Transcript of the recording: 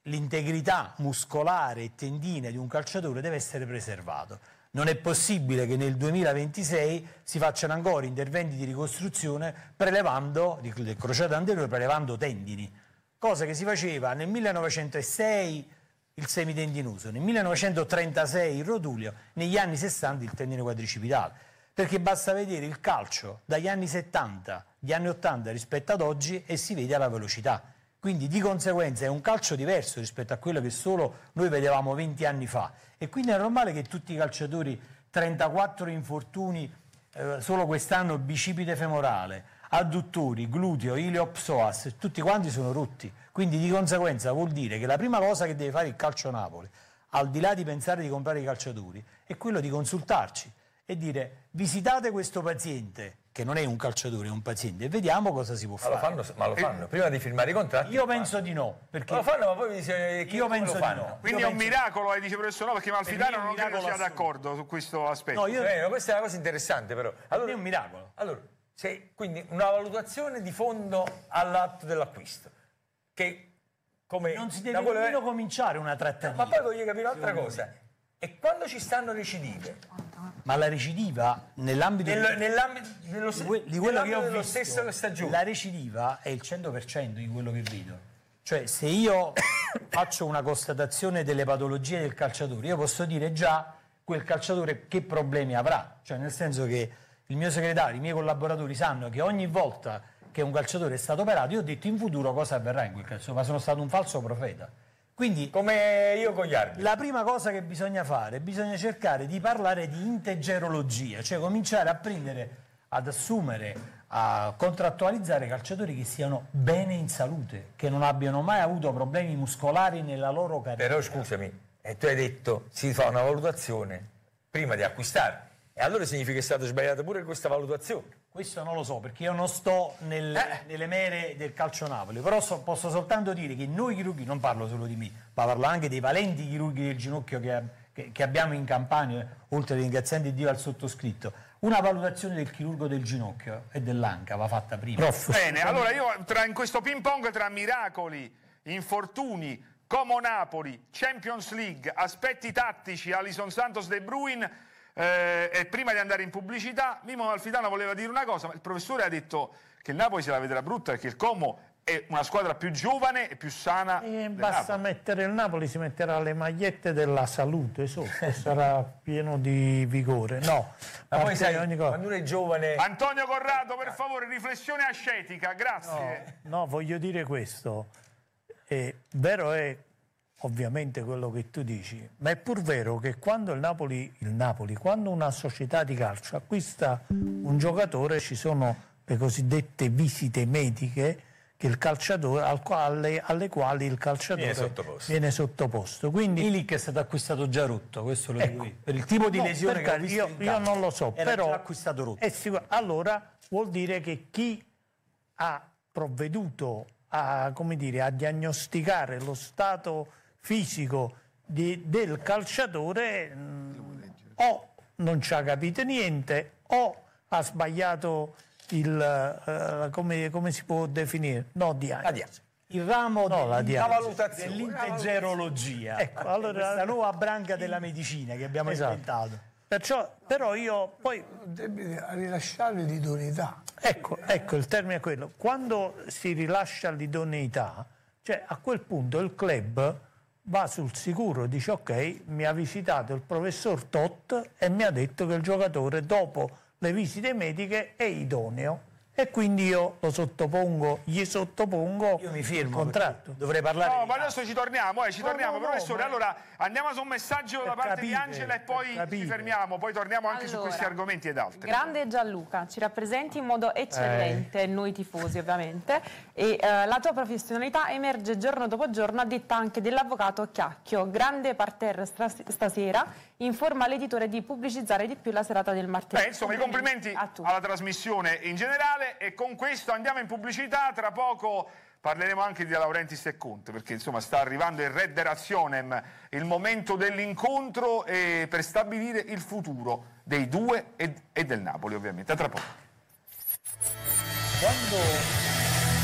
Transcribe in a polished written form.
l'integrità muscolare e tendine di un calciatore deve essere preservato. Non è possibile che nel 2026 si facciano ancora interventi di ricostruzione prelevando, del crociato anteriore, prelevando tendini, cosa che si faceva nel 1906 il semitendinoso, nel 1936 il rotuleo, negli anni 60 il tendine quadricipitale. Perché basta vedere il calcio dagli anni 70, gli anni 80 rispetto ad oggi e si vede la velocità. Quindi di conseguenza è un calcio diverso rispetto a quello che solo noi vedevamo 20 anni fa. E quindi è normale che tutti i calciatori, 34 infortuni, solo quest'anno bicipite femorale, adduttori, gluteo, iliopsoas, tutti quanti sono rotti. Quindi di conseguenza vuol dire che la prima cosa che deve fare il Calcio Napoli, al di là di pensare di comprare i calciatori, è quello di consultarci e dire visitate questo paziente, che non è un calciatore, è un paziente, e vediamo cosa si può fare. Ma lo fanno prima di firmare i contratti? Io penso di no. Perché lo fanno, ma poi mi dice io penso lo fanno. Di no. Quindi è un miracolo, dice professore, no, perché Malfitano non credo sia d'accordo su questo aspetto. No, questa è una cosa interessante però. Allora, è un miracolo. Allora, quindi una valutazione di fondo all'atto dell'acquisto. Che come non si deve nemmeno cominciare una trattativa. Ma poi voglio capire un'altra cosa. E quando ci stanno recidive? Ma la recidiva nell'ambito di quello che ho visto, stesso stagione. La recidiva è il 100% di quello che vedo. Cioè se io faccio una constatazione delle patologie del calciatore, io posso dire già quel calciatore che problemi avrà. Cioè nel senso che il mio segretario, i miei collaboratori sanno che ogni volta che un calciatore è stato operato, io ho detto in futuro cosa avverrà in quel calciatore, ma sono stato un falso profeta. Quindi, come io con gli arbitri, la prima cosa che bisogna fare, bisogna cercare di parlare di integerologia, cioè cominciare a prendere, ad assumere, a contrattualizzare calciatori che siano bene in salute, che non abbiano mai avuto problemi muscolari nella loro carriera. Però scusami, tu hai detto si fa una valutazione prima di acquistare, e allora significa che è stata sbagliata pure questa valutazione. Questo non lo so, perché io non sto nelle mere del calcio Napoli, però posso soltanto dire che noi chirurghi, non parlo solo di me, ma parlo anche dei valenti chirurghi del ginocchio che abbiamo in Campania, oltre ringraziando Dio al sottoscritto, una valutazione del chirurgo del ginocchio e dell'anca va fatta prima. Bene, allora io in questo ping pong tra miracoli, infortuni, Como Napoli, Champions League, aspetti tattici, Alison Santos, De Bruyne, e prima di andare in pubblicità, Mimmo Malfitano voleva dire una cosa, ma il professore ha detto che il Napoli se la vedrà brutta perché il Como è una squadra più giovane e più sana. Basta mettere il Napoli, si metterà le magliette della salute sotto, sarà pieno di vigore. No, ma poi sai, quando uno è giovane. Antonio Corrado, per favore, riflessione ascetica, grazie. No, voglio dire questo. Vero è ovviamente quello che tu dici, ma è pur vero che quando il Napoli, quando una società di calcio acquista un giocatore, ci sono le cosiddette visite mediche che il calciatore, alle quali il calciatore viene sottoposto. Quindi Milik è stato acquistato già rotto, questo lo dico io. Per il tipo di lesione che io non lo so, però già acquistato rotto. Allora vuol dire che chi ha provveduto a diagnosticare lo stato fisico del calciatore o non ci ha capito niente o ha sbagliato come si può definire? Il ramo dell'integerologia. Ecco, allora questa nuova branca della medicina che abbiamo inventato. Però io poi devi rilasciare l'idoneità. Ecco, il termine è quello. Quando si rilascia l'idoneità, cioè a quel punto il club va sul sicuro, dice ok, mi ha visitato il professor Tot e mi ha detto che il giocatore dopo le visite mediche è idoneo e quindi io gli sottopongo io mi firmo il contratto. Dovrei parlare. No, ma adesso ci torniamo, professore. Allora andiamo su un messaggio da parte di Angela e poi ci fermiamo, poi torniamo anche su questi argomenti ed altri. Grande Gianluca, ci rappresenti in modo eccellente, noi tifosi ovviamente, e la tua professionalità emerge giorno dopo giorno a detta anche dell'avvocato Chiacchio. Grande parterre stasera, informa l'editore di pubblicizzare di più la serata del martedì. Insomma, i complimenti alla trasmissione in generale, e con questo andiamo in pubblicità. Tra poco parleremo anche di De Laurentiis e Conte, perché insomma sta arrivando il Rederationem, il momento dell'incontro per stabilire il futuro dei due e del Napoli, ovviamente. A tra poco. Quando